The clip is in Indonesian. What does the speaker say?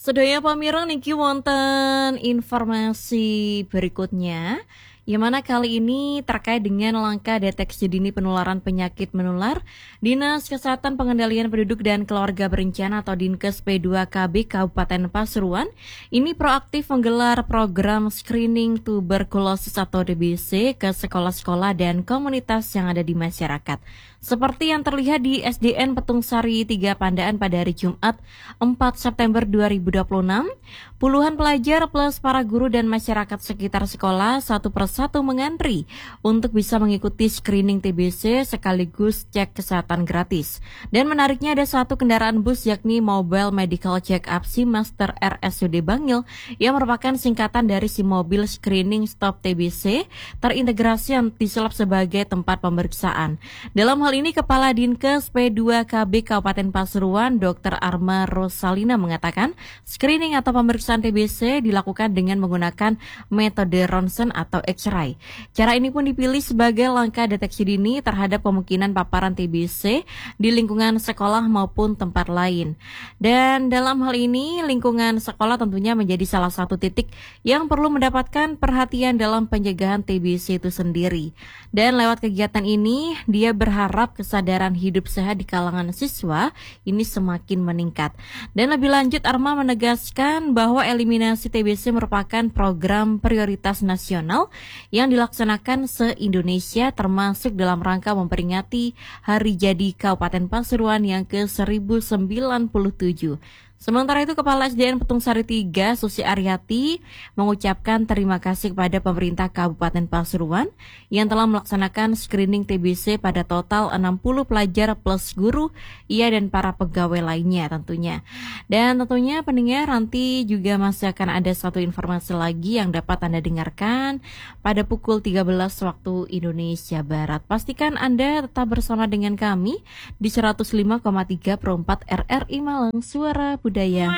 Sedaya pamireng niki wonten informasi berikutnya, yang mana kali ini terkait dengan langkah deteksi dini penularan penyakit menular. Dinas Kesehatan Pengendalian Penduduk dan Keluarga Berencana atau Dinkes P2KB Kabupaten Pasuruan ini proaktif menggelar program screening tuberkulosis atau DBC ke sekolah-sekolah dan komunitas yang ada di masyarakat. Seperti yang terlihat di SDN Petung Sari 3 Pandaan pada hari Jumat 4 September 2026, puluhan pelajar plus para guru dan masyarakat sekitar sekolah satu persatu mengantri untuk bisa mengikuti screening TBC sekaligus cek kesehatan gratis. Dan menariknya ada satu kendaraan bus yakni Mobile Medical Check-up Master RSUD Bangil yang merupakan singkatan dari si mobil screening stop TBC terintegrasi yang disulap sebagai tempat pemeriksaan. Dalam hal ini Kepala Dinkes P2KB Kabupaten Pasuruan Dr. Arma Rosalina mengatakan screening atau pemeriksaan TBC dilakukan dengan menggunakan metode ronsen atau X-ray. Cara ini pun dipilih sebagai langkah deteksi dini terhadap kemungkinan paparan TBC di lingkungan sekolah maupun tempat lain. Dan dalam hal ini lingkungan sekolah tentunya menjadi salah satu titik yang perlu mendapatkan perhatian dalam pencegahan TBC itu sendiri. Dan lewat kegiatan ini dia berharap kesadaran hidup sehat di kalangan siswa ini semakin meningkat. Dan lebih lanjut Arma menegaskan bahwa eliminasi TBC merupakan program prioritas nasional yang dilaksanakan se-Indonesia termasuk dalam rangka memperingati Hari Jadi Kabupaten Pasuruan yang ke-1097. Sementara itu Kepala SDN Petung Sari 3 Susi Aryati mengucapkan terima kasih kepada pemerintah Kabupaten Pasuruan yang telah melaksanakan screening TBC pada total 60 pelajar plus guru, ia dan para pegawai lainnya tentunya. Dan tentunya pendengar nanti juga masih akan ada satu informasi lagi yang dapat Anda dengarkan pada pukul 13 waktu Indonesia Barat. Pastikan Anda tetap bersama dengan kami di 105,3 per 4 RRI Malang, Suara Budaya.